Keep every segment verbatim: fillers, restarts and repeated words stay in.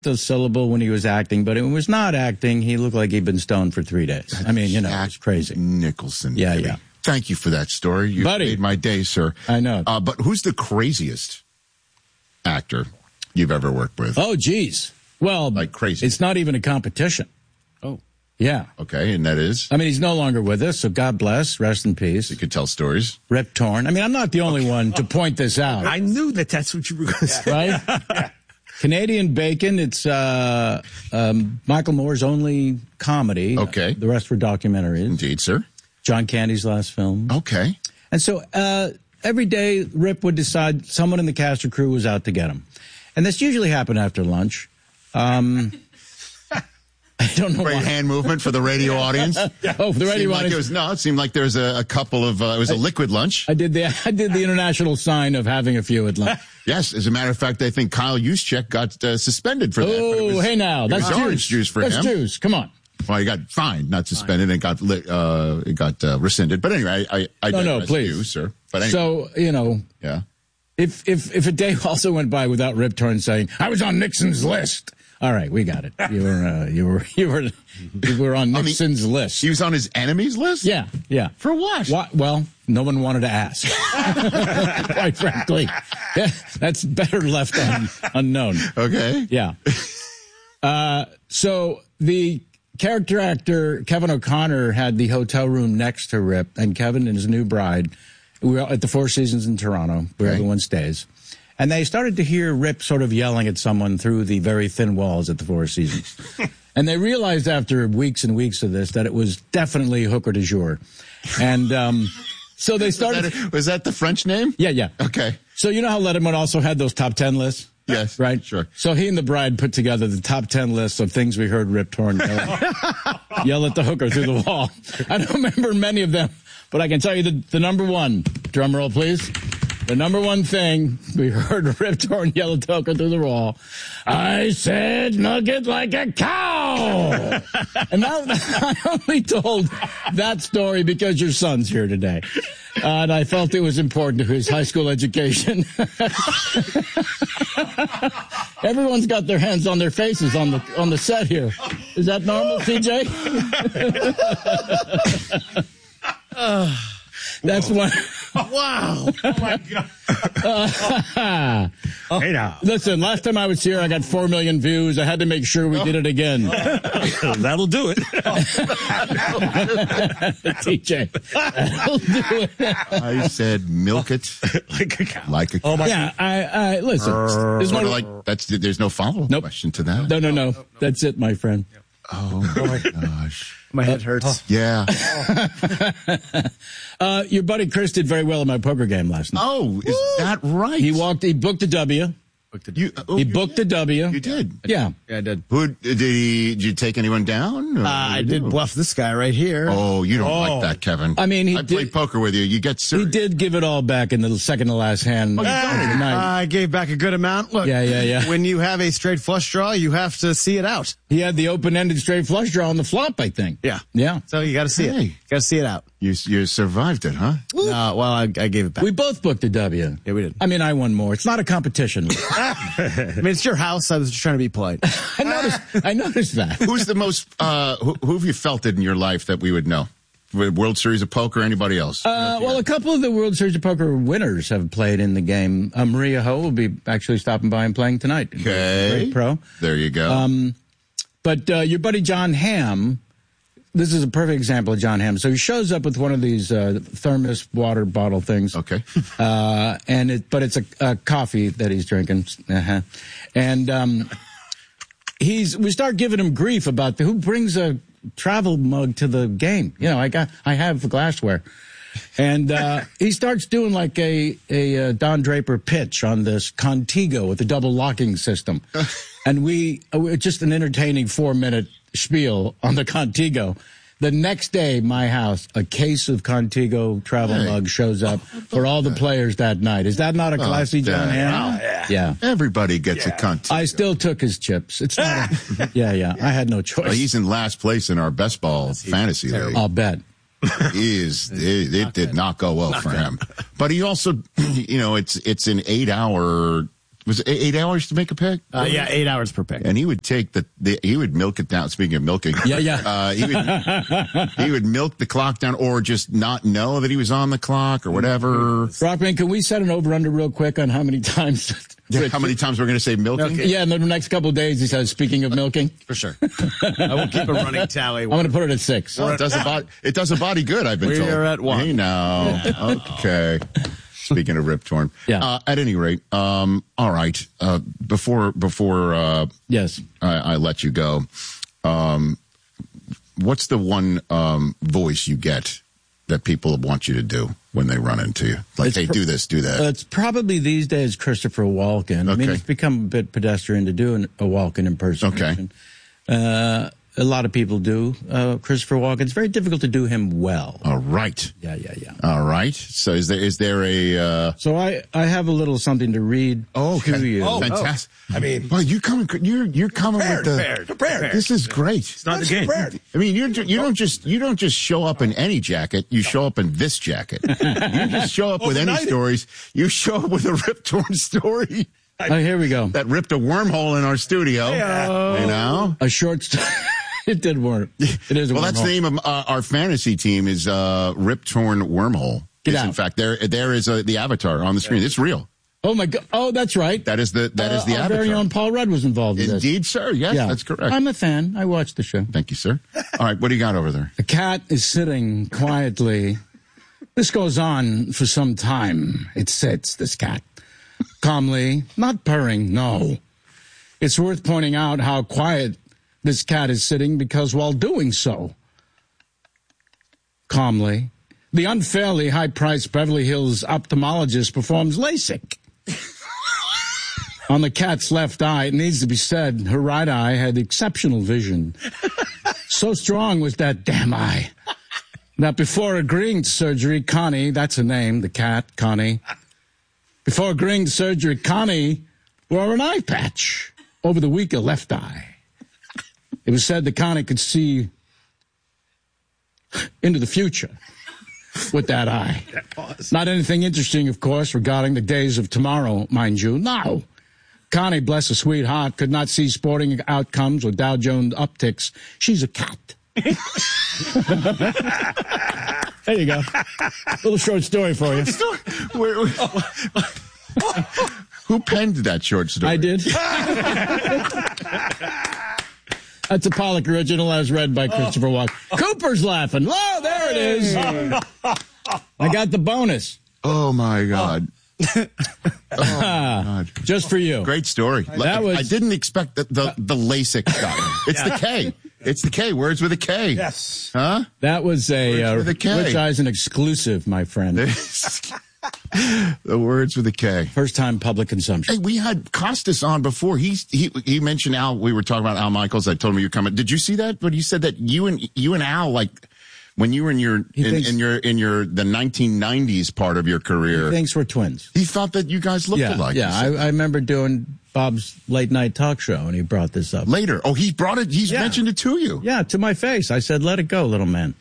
a syllable when he was acting, but it was not acting. He looked like he'd been stoned for three days. I mean, you know, Jack it's crazy. Nicholson. Yeah, baby. yeah. Thank you for that story. You Buddy. made my day, sir. I know. Uh, but who's the craziest actor you've ever worked with? Oh, geez. Well, Like crazy. It's not even a competition. Oh. Yeah. Okay, and that is? I mean, he's no longer with us, so God bless. Rest in peace. You could tell stories. Rip Torn. I mean, I'm not the only one to point this out. I knew that that's what you were going to say. Right? Yeah. Canadian Bacon. It's uh, um, Michael Moore's only comedy. Okay. Uh, the rest were documentaries. Indeed, sir. John Candy's last film. Okay. And so uh, every day, Rip would decide someone in the cast or crew was out to get him. And this usually happened after lunch. Um, I don't know Great why. hand movement for the radio audience. Yeah. Oh, for the radio Seemed like audience. it was, no, it seemed like there was a, a couple of, uh, it was a liquid lunch. I did the I did the international sign of having a few at lunch. Yes, as a matter of fact, I think Kyle Juszczyk got uh, suspended for that. but it Oh, was- hey now, it that's was orange juice. juice for that's him. juice. Come on. Well, he got fined, not suspended, and got li- uh, it got uh, rescinded. But anyway, I, I, I No, no, digress, please. you, sir. But anyway, So, you know, yeah. if if if a day also went by without Rip Torn saying, I was on Nixon's list. All right, we got it. You were uh, you were you were you were on I mean, Nixon's list. He was on his enemies list? Yeah, yeah. For what? What? Well, no one wanted to ask. Quite frankly, yeah, that's better left un, unknown. Okay. Yeah. Uh, so the character actor Kevin O'Connor had the hotel room next to Rip, and Kevin and his new bride. We were at the Four Seasons in Toronto, where Okay. everyone stays. And they started to hear Rip sort of yelling at someone through the very thin walls at the Four Seasons. And they realized after weeks and weeks of this that it was definitely hooker du jour. And um, so they Was started. that, was that the French name? Yeah, yeah. Okay. So you know how Letterman also had those top ten lists? Yes. Right? Sure. So he and the bride put together the top ten lists of things we heard Rip Torn yell, yell at the hooker through the wall. I don't remember many of them, but I can tell you the, the number one. Drum roll, please. The number one thing we heard Rip Torn yell at the hooker through the wall. I said nugget like a cow. And that, I only told that story because your son's here today. Uh, and I felt it was important to his high school education. Everyone's got their hands on their faces on the on the set here. Is that normal, T J? uh, that's one. Wow. Oh, my God. Uh, hey, now. Listen, last time I was here, I got four million views. I had to make sure we did it again. That'll do it. T J. That'll do it. I said milk it Like a cow. like a cow. Oh, my Yeah, I, I listen. There's Sort no, of like, that's, there's no follow-up Nope. question to that. no, no, no. That's it, my friend. Oh, my gosh. My head hurts. Yeah. Uh, your buddy Chris did very well in my poker game last night. Oh, is that right? He walked. He booked a W. You, oh, He you booked did. a W. You did. Yeah. Yeah, I did. Who did he? Did you take anyone down? or Uh, I what did you do? bluff this guy right here. Oh, you don't Oh. like that, Kevin. I mean, he I played did- poker with you. You get He serious. did give it all back in the second to last hand. Oh, you of did? the night. I gave back a good amount. Look, Yeah, yeah, yeah. when you have a straight flush draw, you have to see it out. He had the open-ended straight flush draw on the flop, I think. Yeah. Yeah. So you got to see Hey. it. Got to see it out. You you survived it, huh? No, well, I, I gave it back. We both booked a W. Yeah, we did. I mean, I won more. It's not a competition. I mean, it's your house. I was just trying to be polite. I noticed. I noticed that. Who's the most? Uh, who, who have you felt it in your life that we would know? World Series of Poker, anybody else? Uh, well, a couple of the World Series of Poker winners have played in the game. Uh, Maria Ho will be actually stopping by and playing tonight. Okay. Great pro. There you go. Um, but uh, your buddy John Hamm, this is a perfect example of John Hamm. So he shows up with one of these uh, thermos water bottle things. Okay. Uh, and it, but it's a, a coffee that he's drinking. Uh-huh. And um, he's we start giving him grief about the, who brings a travel mug to the game. You know, I got I have the glassware. And uh, he starts doing like a, a uh, Don Draper pitch on this Contigo with the double locking system. And we, uh, just an entertaining four minute spiel on the Contigo. The next day, my house, a case of Contigo travel Hey. mug shows up for all the players that night. Is that not a classy John yeah. Hamm? Wow. Yeah. Everybody gets a cunt. I still took his chips. It's not a, yeah, yeah. I had no choice. Well, he's in last place in our best ball fantasy league. I'll bet. He is it, it did not go well for him. But he also, you know, it's it's an eight hour was it eight hours to make a pick? Uh, yeah, eight hours per pick. And he would take the, the he would milk it down. Speaking of milking, Yeah, yeah. Uh, he would he would milk the clock down, or just not know that he was on the clock, or whatever. Rockman, can we set an over under real quick on how many times? Yeah, how many times we're going to say milking? Milking. Yeah, in the next couple of days, he says, speaking of milking. For sure. I will keep a running tally. I'm going to put it at six. Well, it does a body. It does a body good. I've been We're told. at one. Hey, now, okay. Speaking of Rip Torn, Yeah. Uh, at any rate, um, all right. Uh, before before uh, Yes. I, I let you go, um, what's the one um, voice you get that people want you to do when they run into you? Like, It's hey, pr- do this, do that. Uh, it's probably these days Christopher Walken. I mean, Okay. it's become a bit pedestrian to do an, a Walken impersonation. Uh, a lot of people do uh, Christopher Walken. It's very difficult to do him well. all right. Yeah, yeah, yeah. All right. So is there is there a uh, So I, I have a little something to read oh, okay. to you. Oh, fantastic? I mean- well, you coming? You're you're coming Prepared, with the prepared, prepared. This is great. It's not the game. Prepared. I mean, you're, ju- you don't just you don't just show up in any jacket. You show up in this jacket. You just show up with any Overnight. stories. You show up with a Rip Torn story Oh, here we go. that ripped a wormhole in our studio. You know. A short story. It did work. It is a Well, that's the wormhole. name of uh, our fantasy team is uh, Rip Torn Wormhole. Get Is, out. In fact, there there is a, the avatar on the screen. It's real. Oh, my God. Oh, that's right. That is the that is Uh, the our avatar. very own Paul Rudd was involved in this. Indeed, sir. Yes, Yeah. that's correct. I'm a fan. I watched the show. Thank you, sir. All right, what do you got over there? The cat is sitting quietly. This goes on for some time. It sits, this cat, calmly, not purring, no. It's worth pointing out how quiet this cat is sitting because while doing so, calmly, the unfairly high-priced Beverly Hills ophthalmologist performs LASIK. On the cat's left eye, it needs to be said, her right eye had exceptional vision. So strong was that damn eye that before agreeing to surgery, Connie, that's her name, the cat, Connie, before agreeing to surgery, Connie wore an eye patch over the weaker left eye. It was said that Connie could see into the future with that eye. Not anything interesting, of course, regarding the days of tomorrow, mind you. No. Connie, bless her sweet heart, could not see sporting outcomes or Dow Jones upticks. She's a cat. There you go. Little short story for you. Where- Who penned that short story? I did. That's a Pollock original as read by Christopher Walken. Cooper's laughing. Oh, there it is. I got the bonus. Oh my God. Oh my God. Just for you. Great story. That was- I didn't expect the the, the LASIK stuff. It's the K. It's the K. Words with a K. Yes. Huh? That was a uh, Words with a K. Rich Eisen exclusive, my friend. The words with a K. First time public consumption. Hey, we had Costas on before. He's he he mentioned Al. We were talking about Al Michaels. I told him you were coming. Did you see that? But he said that you and you and Al, like when you were in your He in, thinks- in your in your the nineteen nineties part of your career, He thinks we're twins. he thought that you guys looked Yeah, alike. yeah. He I, said. I remember doing Bob's late night talk show, and he brought this up. Later, oh, he brought it. He's Yeah. mentioned it to you. Yeah, to my face. I said, let it go, little man.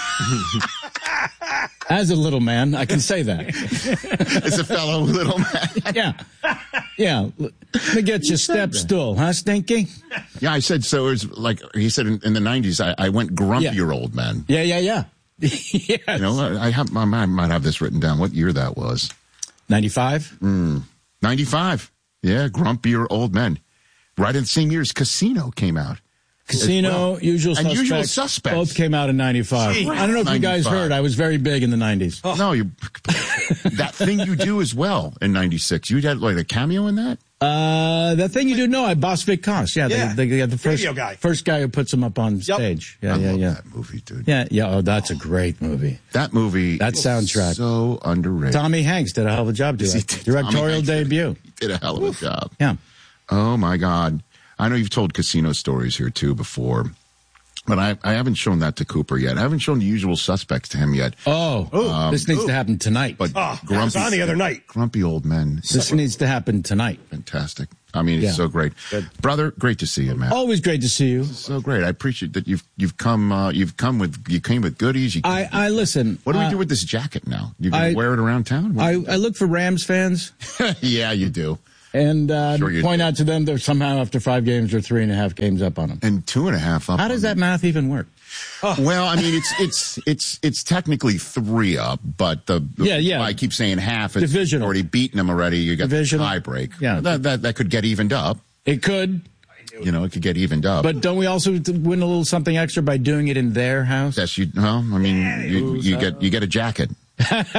As a little man, I can say that. It's a fellow little man. Yeah. Yeah. Let me get your step stool, huh, Stinky? Yeah, I said so. It was like he said in, in the nineties. I, I went grumpier Yeah. old man. Yeah, yeah, yeah. Yes. You know, I have I might have this written down. What year that was? ninety-five? ninety-five. Yeah, grumpier old men. Right in the same year as Casino came out. Casino, well. Usual And Suspects. Usual Suspects. Both came out in ninety-five. Gee. I don't know if you guys ninety-five. heard. I was very big in the nineties. No, you that thing you do as well in ninety-six. You had like a cameo in that? Uh, the thing you do know, I boss Vic Koss. Yeah, Yeah. the, the, the first Radio guy. first guy who puts him up on stage. Yeah, I yeah, love yeah. that movie, dude. Yeah, yeah. Oh, that's a great movie. That movie That is soundtrack. so underrated. Tommy Hanks did a hell of a job doing He it. did. Directorial Tommy Hanks did- debut. He did a hell of a job. Yeah. Oh my God. I know you've told Casino stories here too before. But I, I haven't shown that to Cooper yet. I haven't shown The Usual Suspects to him yet. Oh, this needs to happen tonight. But Oh, I was grumpy, on the other night. grumpy old men. This needs to happen tonight. Fantastic. I mean, it's Yeah. so great. Brother, great to see you, man. Always great to see you. So great. I appreciate that you've you've come uh, you've come with you came with goodies. You, I, I listen. what do we uh, do with this jacket now? You gonna I- wear it around town? What I, do I look for Rams fans. you do? Yeah, you do. And uh, Sure you point do. out to them they're somehow after five games or three and a half games up on them. And two and a half up. How does on that them. math even work? Well, I mean, it's it's it's it's technically three up, but the Yeah, yeah. I keep saying half. It's Divisional. already beaten them already. You got Divisional. the tie break. Yeah. that, that that could get evened up. It could, You know, it could get evened up. but don't we also win a little something extra by doing it in their house? That's you. Well, I mean, you, you get you get a jacket. you get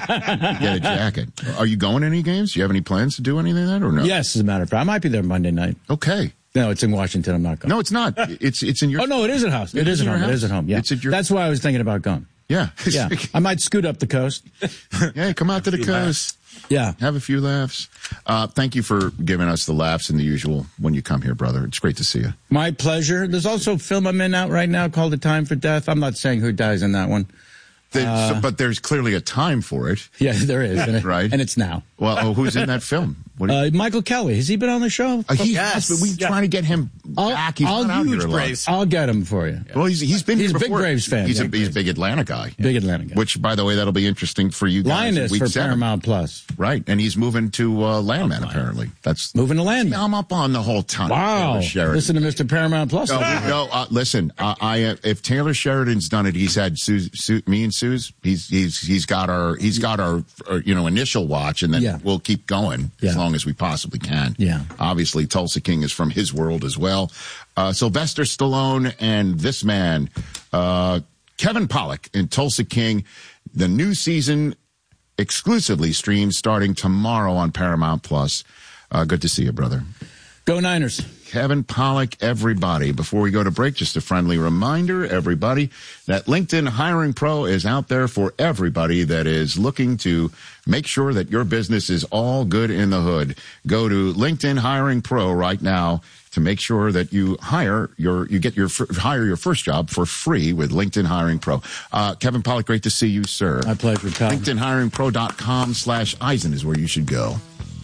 a jacket. Are you going to any games? Do you have any plans to do anything like that or no? Yes, as a matter of fact. I might be there Monday night. Okay. No, it's in Washington. I'm not going. No, it's not. It's it's in your. Oh, no, it is at house. It, It is is at in home. your It is house? at home. Yeah. It's at your- That's why I was thinking about going. Yeah. Yeah. I might scoot up the coast. Hey, come out to the coast. Yeah. Have a few laughs. Uh, thank you for giving us the laughs and the usual when you come here, brother. It's great to see you. My pleasure. There's also a film I'm in out right now called A Time for Death. I'm not saying who dies in that one. There's, Uh, but there's clearly a time for it. Yeah, there is. And it- Right. And it's now. Well, oh, who's in that film? What do you- Uh, Michael Kelly. Has he been on the show? Uh, he yes. has, but we're Yeah. trying to get him I'll- back. He's I'll not out use here a lot. Braves. I'll get him for you. Well, he's he's been He's here a big before. Braves fan. He's a Yeah. he's a big Atlanta guy. Big Atlanta guy. Which, by the way, that'll be interesting for you guys. in Lioness week for seven. Paramount Plus. Right, and he's moving to uh, Landman. Apparently, that's Moving to Landman. I'm up on the whole time. Wow. Taylor Sheridan. Listen to Mister Paramount Plus. No, no uh, listen. Uh, I uh, if Taylor Sheridan's done it, he's had Sue, Sue, me and Sue's. He's he's he's got our he's got our, our you know initial watch, and then Yeah. we'll keep going Yeah. as long as we possibly can. Yeah. Obviously, Tulsa King is from his world as well. Uh, Sylvester Stallone and this man, uh, Kevin Pollak in Tulsa King. The new season exclusively streams starting tomorrow on Paramount Plus. Uh, good to see you, brother. Go Niners. Kevin Pollak, everybody. Before we go to break, just a friendly reminder, everybody, that LinkedIn Hiring Pro is out there for everybody that is looking to make sure that your business is all good in the hood. Go to LinkedIn Hiring Pro right now to make sure that you hire your, you get your, hire your first job for free with LinkedIn Hiring Pro. Uh, Kevin Pollak, great to see you, sir. My pleasure, Tom. LinkedIn Hiring Pro dot com slash Eisen is where you should go.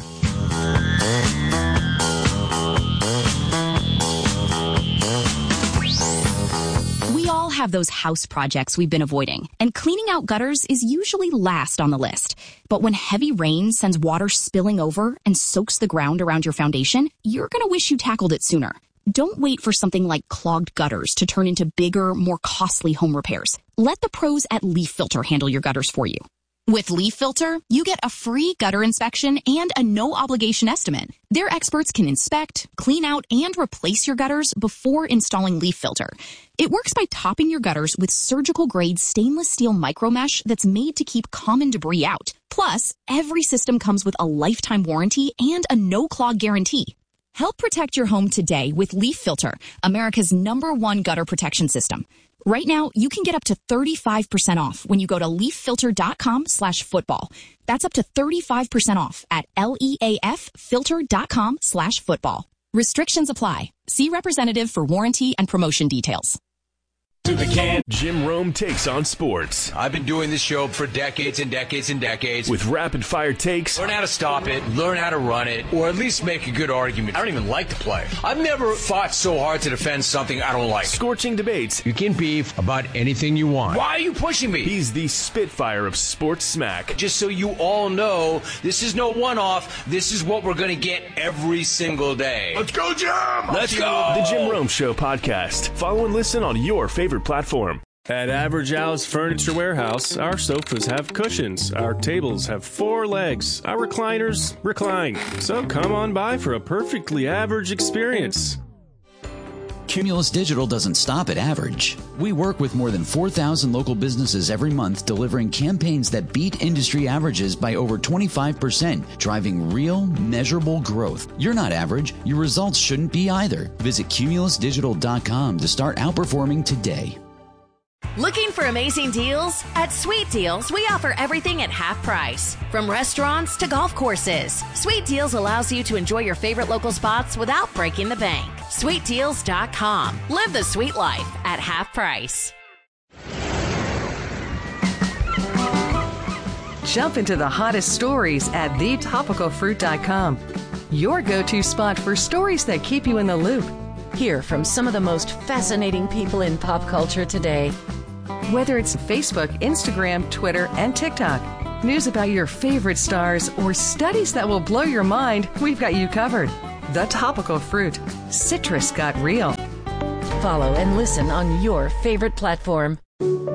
We all have those house projects we've been avoiding, and cleaning out gutters is usually last on the list. But when heavy rain sends water spilling over and soaks the ground around your foundation, you're going to wish you tackled it sooner. Don't wait for something like clogged gutters to turn into bigger, more costly home repairs. Let the pros at Leaf Filter handle your gutters for you. With Leaf Filter, you get a free gutter inspection and a no-obligation estimate. Their experts can inspect, clean out, and replace your gutters before installing Leaf Filter. It works by topping your gutters with surgical-grade stainless steel micromesh that's made to keep common debris out. Plus, every system comes with a lifetime warranty and a no-clog guarantee. Help protect your home today with Leaf Filter, America's number one gutter protection system. Right now, you can get up to thirty-five percent off when you go to leaffilter.com slash football. That's up to thirty-five percent off at leaffilter.com slash football. Restrictions apply. See representative for warranty and promotion details. To the can. Jim Rome takes on sports I've been doing this show for decades and decades and decades. with rapid fire takes, Learn how to stop it, learn how to run it, or at least make a good argument. I don't even like the play. I've never fought so hard to defend something I don't like. scorching debates. You can beef about anything you want. Why are you pushing me? He's the Spitfire of sports smack. Just so you all know, this is no one-off. This is what we're going to get every single day. Let's go, Jim! Let's go! The Jim Rome Show podcast. Follow and listen on your favorite platform. At Average Al's Furniture Warehouse, our sofas have cushions, our tables have four legs, our recliners recline. So come on by for a perfectly average experience. Cumulus Digital doesn't stop at average. We work with more than four thousand local businesses every month, delivering campaigns that beat industry averages by over twenty-five percent, driving real, measurable growth. You're not average. Your results shouldn't be either. Visit cumulus digital dot com to start outperforming today. Looking for amazing deals? At Sweet Deals, we offer everything at half price. From restaurants to golf courses, Sweet Deals allows you to enjoy your favorite local spots without breaking the bank. sweet deals dot com. Live the sweet life at half price. Jump into the hottest stories at the topical fruit dot com. Your go-to spot for stories that keep you in the loop. Hear from some of the most fascinating people in pop culture today. Whether it's Facebook, Instagram, Twitter, and TikTok, news about your favorite stars, or studies that will blow your mind, we've got you covered. The Topical Fruit. Citrus got real. Follow and listen on your favorite platform.